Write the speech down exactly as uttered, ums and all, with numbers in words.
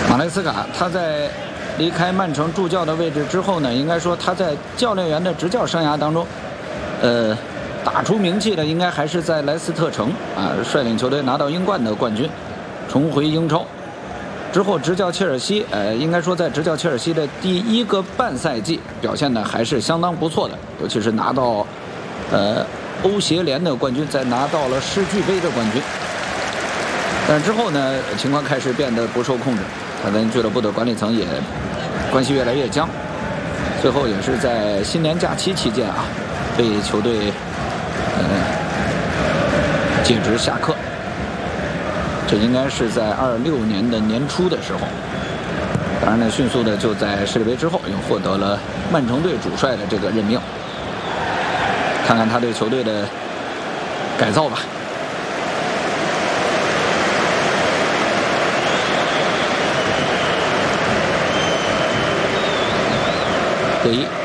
马莱斯卡他在离开曼城助教的位置之后呢，应该说他在教练员的执教生涯当中，呃，打出名气的应该还是在莱斯特城啊，率领球队拿到英冠的冠军，重回英超。之后执教切尔西，呃，应该说在执教切尔西的第一个半赛季表现呢还是相当不错的，尤其是拿到呃欧协联的冠军，再拿到了世俱杯的冠军。但之后呢，情况开始变得不受控制，他跟俱乐部的管理层也关系越来越僵，最后也是在新年假期期间啊，被球队呃禁止下课。这应该是在二六年的年初的时候，当然呢，迅速的就在世界杯之后又获得了曼城队主帅的这个任命，看看他对球队的改造吧。德一